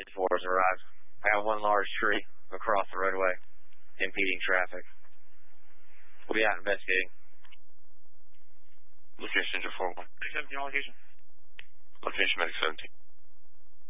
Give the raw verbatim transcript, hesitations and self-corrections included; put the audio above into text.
four has arrived. I got one large tree across the roadway, impeding traffic. We'll be out investigating. Location four one. Medic seventeen, on location. Location Medic seventeen.